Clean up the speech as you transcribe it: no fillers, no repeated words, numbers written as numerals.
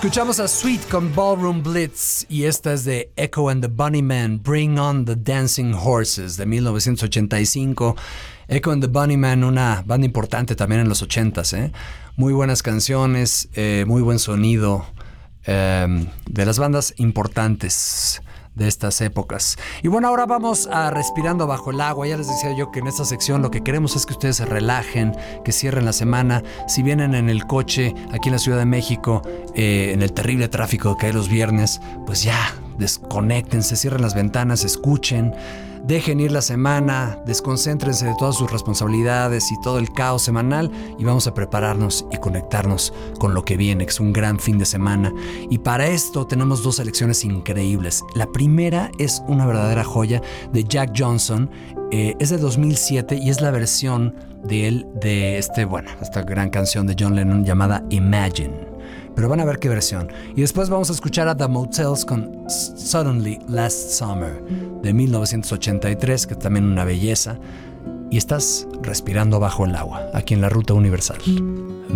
Escuchamos a Sweet con Ballroom Blitz y esta es de Echo and the Bunnymen, Bring on the Dancing Horses de 1985. Echo and the Bunnymen, una banda importante también en los 80s, ¿eh? Muy buenas canciones, muy buen sonido, de las bandas importantes de estas épocas. Y bueno, ahora vamos a Respirando Bajo el Agua. Ya les decía yo que en esta sección lo que queremos es que ustedes se relajen, que cierren la semana. Si vienen en el coche aquí en la Ciudad de México, en el terrible tráfico que hay los viernes, pues ya, desconéctense, cierren las ventanas, escuchen, dejen ir la semana, desconcéntrense de todas sus responsabilidades y todo el caos semanal y vamos a prepararnos y conectarnos con lo que viene, que es un gran fin de semana. Y para esto tenemos dos selecciones increíbles. La primera es una verdadera joya de Jack Johnson, es de 2007 y es la versión de él de esta gran canción de John Lennon llamada Imagine. Pero van a ver qué versión. Y después vamos a escuchar a The Motels con Suddenly Last Summer de 1983, que es también una belleza. Y estás respirando bajo el agua, aquí en la Ruta Universal.